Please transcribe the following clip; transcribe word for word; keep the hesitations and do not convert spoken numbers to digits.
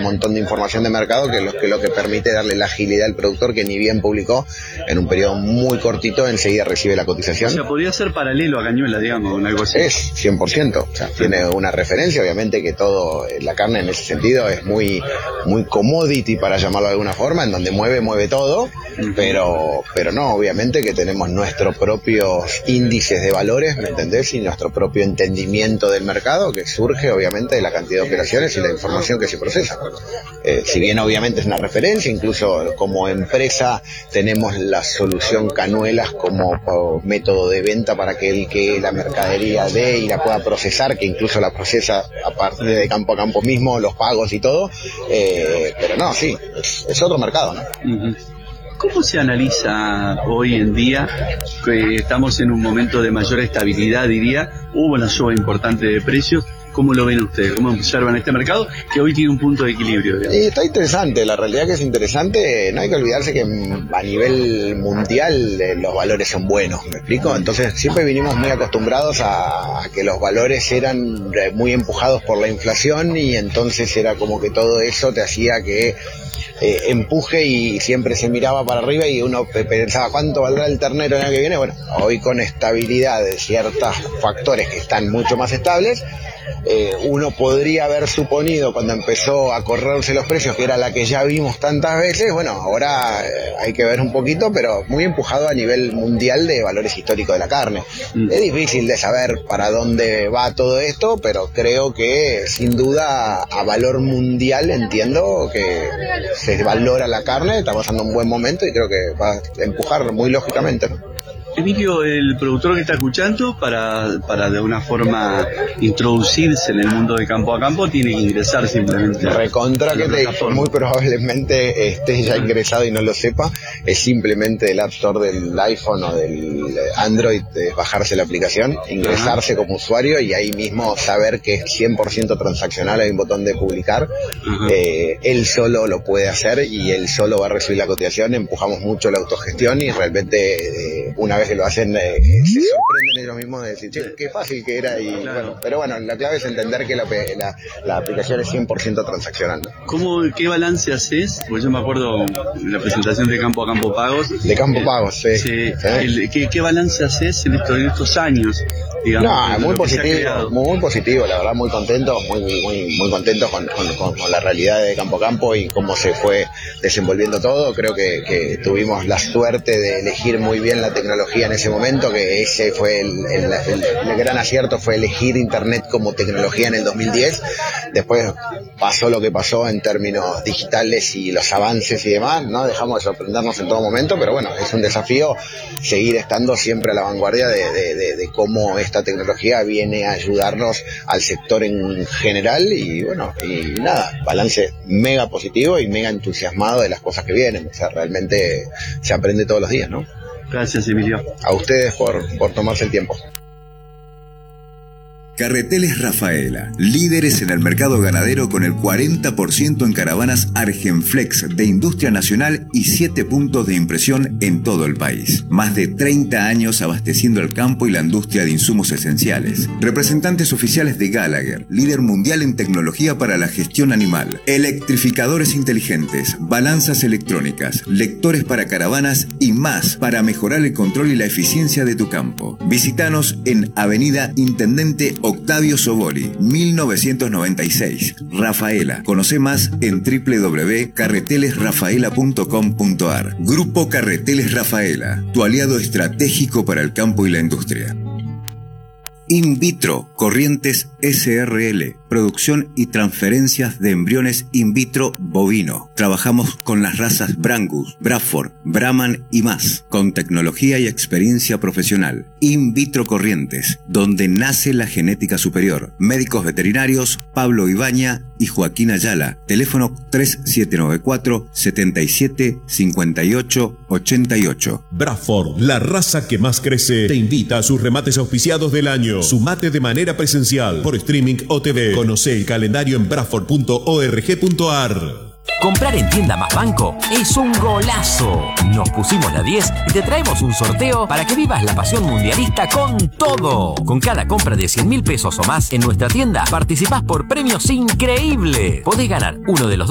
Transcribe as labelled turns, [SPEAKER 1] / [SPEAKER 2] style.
[SPEAKER 1] un montón de información de mercado que lo que, lo que permite darle la agilidad al productor, que ni bien publicó, en un periodo muy cortito enseguida recibe la cotización.
[SPEAKER 2] O sea, podría ser paralelo a Cañuelas, digamos, o algo así.
[SPEAKER 1] Es cien por ciento, o sea, tiene una referencia, obviamente que todo, la carne en ese sentido es muy, muy commodity, para llamarlo de alguna forma, en donde mueve, mueve todo, uh-huh. pero, pero no, obviamente que tenemos nuestros propios índices de valores, ¿me entendés? Y nuestro propio entendimiento del mercado, que surge obviamente de la cantidad de operaciones y la información que se procesa. Eh, si bien obviamente es una referencia, incluso como empresa tenemos la solución Cañuelas como método de venta para que el que la mercadería dé y la pueda procesar, que incluso la procesa a partir de campo a campo mismo, los pagos y todo, eh, pero no, sí, es, es otro mercado, ¿no?
[SPEAKER 2] Uh-huh. ¿Cómo se analiza hoy en día que estamos en un momento de mayor estabilidad, diría? Hubo una suba importante de precios. ¿Cómo lo ven ustedes? ¿Cómo observan este mercado que hoy tiene un punto de equilibrio, digamos?
[SPEAKER 1] Sí, está interesante, la realidad que es interesante. No hay que olvidarse que a nivel mundial eh, los valores son buenos, ¿me explico? Entonces siempre vinimos muy acostumbrados a, a que los valores eran muy empujados por la inflación, y entonces era como que todo eso te hacía que eh, empuje y siempre se miraba para arriba y uno pensaba ¿cuánto valdrá el ternero el año que viene? Bueno, hoy con estabilidad de ciertos factores que están mucho más estables, Eh, uno podría haber suponido cuando empezó a correrse los precios que era la que ya vimos tantas veces. Bueno, ahora eh, hay que ver un poquito, pero muy empujado a nivel mundial de valores históricos de la carne. Mm. Es difícil de saber para dónde va todo esto, pero creo que sin duda a valor mundial entiendo que se valora la carne, está pasando un buen momento y creo que va a empujar muy lógicamente, ¿no?
[SPEAKER 2] Emilio, el productor que está escuchando, para, para de una forma introducirse en el mundo de campo a campo, tiene que ingresar simplemente.
[SPEAKER 1] Recontra que te, muy probablemente esté ya ingresado y no lo sepa, es simplemente el App Store del iPhone o del Android, de bajarse la aplicación, ingresarse Ajá. como usuario y ahí mismo saber que es cien por ciento transaccional, hay un botón de publicar, eh, él solo lo puede hacer y él solo va a recibir la cotización. Empujamos mucho la autogestión y realmente eh, una vez que lo hacen, eh, se sorprenden ellos mismos de decir, che, qué fácil que era. Y claro. bueno, pero bueno, la clave es entender que la, la, la aplicación es cien por ciento transaccional, ¿no?
[SPEAKER 2] ¿Cómo, qué balance haces? Porque yo me acuerdo de la presentación de Campo a Campo Pagos.
[SPEAKER 1] De Campo Pagos, sí.
[SPEAKER 2] sí. ¿Sí? El, ¿qué, ¿Qué balance haces en, esto, en estos años? Digamos,
[SPEAKER 1] no, muy positivo, muy positivo, la verdad, muy contento, muy muy muy contento con, con, con, con la realidad de Campo a Campo y cómo se fue desenvolviendo todo. Creo que, que tuvimos la suerte de elegir muy bien la tecnología en ese momento, que ese fue el, el, el, el gran acierto, fue elegir Internet como tecnología en el dos mil diez. Después pasó lo que pasó en términos digitales y los avances y demás, no dejamos de sorprendernos en todo momento, pero bueno, es un desafío seguir estando siempre a la vanguardia de, de, de, de cómo esta tecnología viene a ayudarnos al sector en general. Y bueno, y nada, balance mega positivo y mega entusiasmado de las cosas que vienen. O sea, realmente se aprende todos los días, ¿no?
[SPEAKER 2] Gracias, Emilio.
[SPEAKER 1] A ustedes por, por tomarse el tiempo.
[SPEAKER 3] Carreteles Rafaela, líderes en el mercado ganadero con el cuarenta por ciento en caravanas Argenflex de industria nacional y siete puntos de impresión en todo el país. Más de treinta años abasteciendo el campo y la industria de insumos esenciales. Representantes oficiales de Gallagher, líder mundial en tecnología para la gestión animal. Electrificadores inteligentes, balanzas electrónicas, lectores para caravanas y más para mejorar el control y la eficiencia de tu campo. Visítanos en Avenida Intendente Octavio Soboli, mil novecientos noventa y seis, Rafaela. Conoce más en doble u doble u doble u punto carreteles rafaela punto com punto a r. Grupo Carreteles Rafaela, tu aliado estratégico para el campo y la industria. In vitro, Corrientes S R L, producción y transferencias de embriones in vitro bovino. Trabajamos con las razas Brangus, Bradford, Brahman y más, con tecnología y experiencia profesional. In vitro Corrientes, donde nace la genética superior. Médicos veterinarios Pablo Ibaña y Joaquín Ayala. Teléfono tres siete nueve cuatro, siete siete, cinco ocho, ocho ocho.
[SPEAKER 4] Bradford, la raza que más crece, te invita a sus remates auspiciados del año. Sumate de manera presencial, por streaming o T V. Conoce el calendario en bradford punto org punto a r.
[SPEAKER 5] Comprar en Tienda Más Banco es un golazo. Nos pusimos la diez y te traemos un sorteo para que vivas la pasión mundialista con todo. Con cada compra de cien mil pesos o más en nuestra tienda, participás por premios increíbles. Podés ganar uno de los